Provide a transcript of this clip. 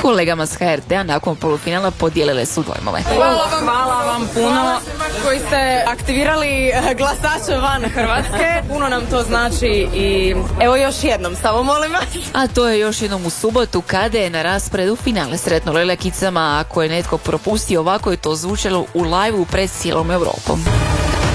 Kolegama s HRT-a nakon polufinala podijelile su dojmove. Hvala vam puno koji ste aktivirali glasače van Hrvatske. Puno nam to znači i evo još jednom, samo molim vas. A to je još jednom u subotu kada je na rasporedu finale Sretno Lelekicama. Ako je netko propustio, ovako je to zvučalo u live-u pred cijelom Europom.